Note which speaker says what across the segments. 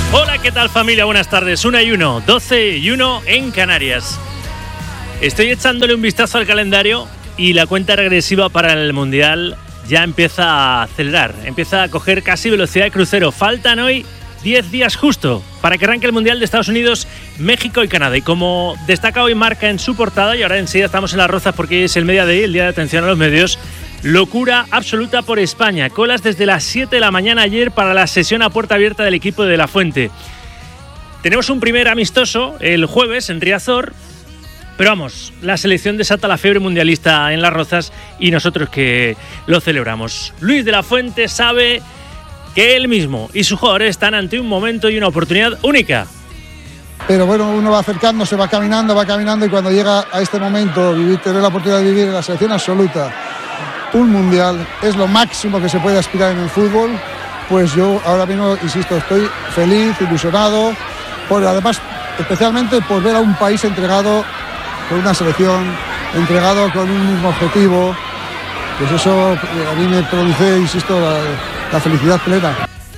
Speaker 1: Hola, ¿qué tal familia? Buenas tardes. 1:01, 12:01 en Canarias. Estoy echándole un vistazo al calendario y la cuenta regresiva para el Mundial ya empieza a acelerar, empieza a coger casi velocidad de crucero. Faltan hoy 10 días justo para que arranque el Mundial de Estados Unidos, México y Canadá. Y como destaca hoy Marca en su portada, y ahora enseguida estamos en Las Rozas porque es el Media Day, el día de atención a los medios, locura absoluta por España. Colas desde las 7 de la mañana ayer para la sesión a puerta abierta del equipo de La Fuente. Tenemos un primer amistoso el jueves en Riazor, pero vamos, la selección desata la fiebre mundialista en Las Rozas y nosotros que lo celebramos. Luis de la Fuente sabe que él mismo y sus jugadores están ante un momento y una oportunidad única.
Speaker 2: Pero bueno, uno va acercándose, va caminando y cuando llega a este momento, tener la oportunidad de vivir en la selección absoluta un mundial es lo máximo que se puede aspirar en el fútbol. Pues yo ahora mismo, insisto, estoy feliz, ilusionado, además especialmente por ver a un país entregado con una selección, entregado con un mismo objetivo. Pues eso a mí me produce, insisto, la felicidad plena.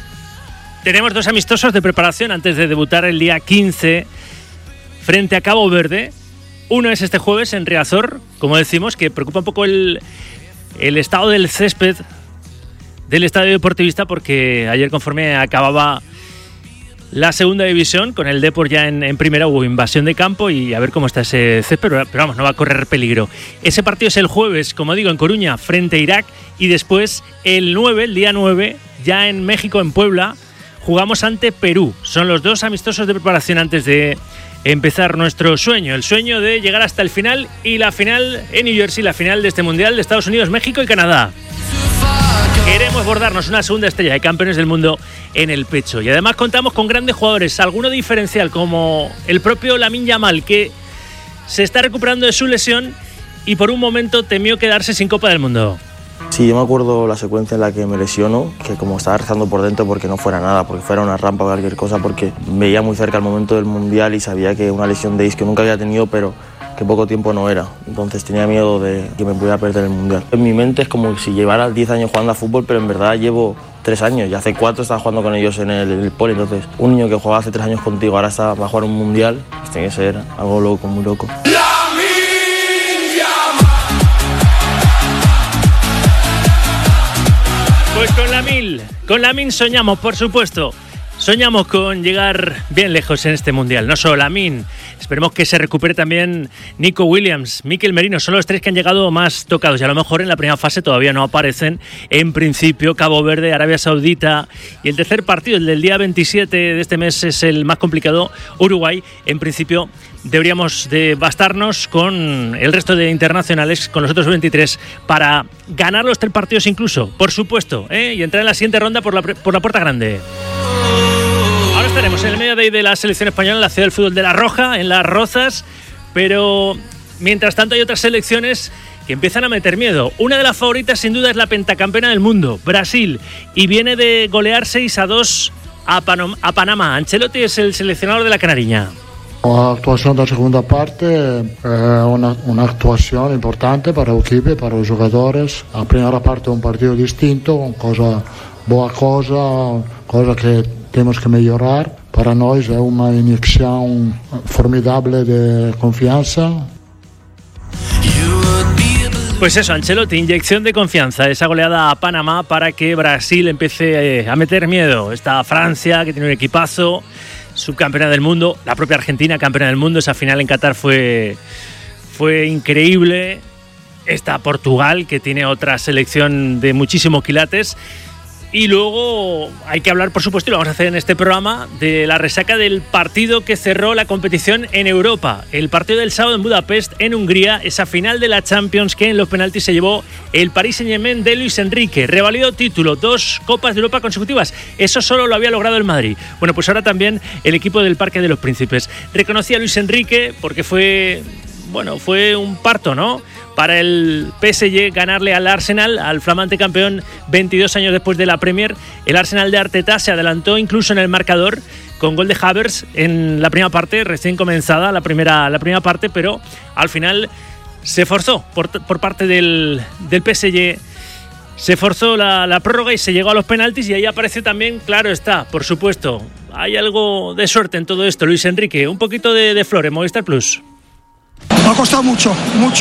Speaker 1: Tenemos 2 amistosos de preparación antes de debutar el día 15 frente a Cabo Verde. Uno es este jueves en Riazor, como decimos, que preocupa un poco el estado del césped del estadio deportivista, porque ayer, conforme acababa la segunda división, con el Depor ya en primera, hubo invasión de campo y a ver cómo está ese césped, pero vamos, no va a correr peligro. Ese partido es el jueves, como digo, en Coruña, frente a Irak, y después el día 9, ya en México, en Puebla, jugamos ante Perú. Son los 2 amistosos de preparación antes de empezar nuestro sueño, el sueño de llegar hasta el final, y la final en New Jersey, la final de este Mundial de Estados Unidos, México y Canadá. Queremos bordarnos una segunda estrella de campeones del mundo en el pecho, y además contamos con grandes jugadores, alguno diferencial como el propio Lamine Yamal, que se está recuperando de su lesión y por un momento temió quedarse sin Copa del Mundo.
Speaker 3: Sí, yo me acuerdo la secuencia en la que me lesiono, que como estaba rezando por dentro porque no fuera nada, porque fuera una rampa o cualquier cosa, porque veía muy cerca el momento del Mundial y sabía que una lesión de isquio nunca había tenido, pero que poco tiempo no era. Entonces tenía miedo de que me pudiera perder el Mundial. En mi mente es como si llevara 10 años jugando a fútbol, pero en verdad llevo 3 años y hace 4 estaba jugando con ellos en el poli. Entonces, un niño que jugaba hace 3 años contigo ahora va a jugar un Mundial, pues tiene que ser algo loco, muy loco.
Speaker 1: Pues con Lamine soñamos, por supuesto. Soñamos con llegar bien lejos en este Mundial. No solo Lamine, esperemos que se recupere también Nico Williams, Mikel Merino. Son los 3 que han llegado más tocados y a lo mejor en la primera fase todavía no aparecen. En principio, Cabo Verde, Arabia Saudita, y el tercer partido, el del día 27 de este mes, es el más complicado, Uruguay. En principio deberíamos de bastarnos con el resto de internacionales, con los otros 23, para ganar los 3 partidos incluso, por supuesto, y entrar en la siguiente ronda por la puerta grande. Ahora estaremos en el Media Day de la selección española en la ciudad del fútbol de La Roja, en Las Rozas, pero mientras tanto hay otras selecciones que empiezan a meter miedo. Una de las favoritas sin duda es la pentacampeona del mundo, Brasil, y viene de golear 6-2 a Panamá. Ancelotti es el seleccionador de la Canariña.
Speaker 4: La actuación de la segunda parte es una actuación importante para el equipo, para los jugadores. La primera parte es un partido distinto, buena cosa que tenemos que mejorar. Para nosotros es una inyección formidable de confianza.
Speaker 1: Pues eso, Ancelotti, inyección de confianza, esa goleada a Panamá para que Brasil empiece a meter miedo. Está Francia, que tiene un equipazo, subcampeona del mundo, la propia Argentina, campeona del mundo. Esa final en Qatar fue increíble. Está Portugal, que tiene otra selección de muchísimos quilates. Y luego hay que hablar, por supuesto, y lo vamos a hacer en este programa, de la resaca del partido que cerró la competición en Europa. El partido del sábado en Budapest, en Hungría, esa final de la Champions que en los penaltis se llevó el Paris Saint-Germain de Luis Enrique. Revalidó título, 2 Copas de Europa consecutivas. Eso solo lo había logrado el Madrid. Bueno, pues ahora también el equipo del Parque de los Príncipes. Reconocía a Luis Enrique porque fue un parto, ¿no?, para el PSG ganarle al Arsenal, al flamante campeón 22 años después de la Premier. El Arsenal de Arteta se adelantó incluso en el marcador con gol de Havertz en la primera parte, recién comenzada la primera parte, pero al final se forzó por parte del PSG. Se forzó la prórroga y se llegó a los penaltis, y ahí apareció también, claro está, por supuesto, hay algo de suerte en todo esto. Luis Enrique, un poquito de flor en Movistar Plus.
Speaker 5: Me ha costado mucho